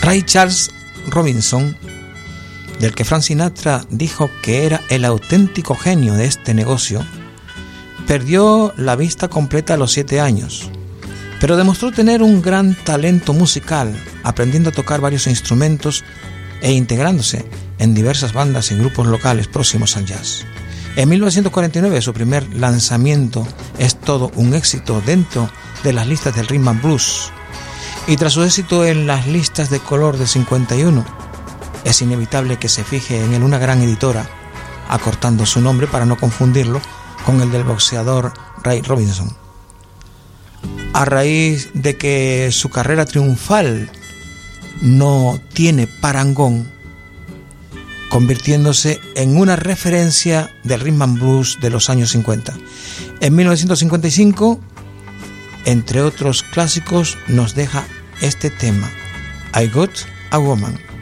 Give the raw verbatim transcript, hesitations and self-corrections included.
Ray Charles Robinson, del que Frank Sinatra dijo que era el auténtico genio de este negocio, perdió la vista completa a los siete años, pero demostró tener un gran talento musical, aprendiendo a tocar varios instrumentos e integrándose en diversas bandas y grupos locales próximos al jazz. En mil novecientos cuarenta y nueve su primer lanzamiento es todo un éxito dentro de las listas del Rhythm and Blues, y tras su éxito en las listas de color del cincuenta y uno, es inevitable que se fije en él una gran editora, acortando su nombre para no confundirlo con el del boxeador Ray Robinson. A raíz de que su carrera triunfal no tiene parangón, convirtiéndose en una referencia del rhythm and blues de los años cincuenta. En mil novecientos cincuenta y cinco, entre otros clásicos, nos deja este tema, I Got a Woman.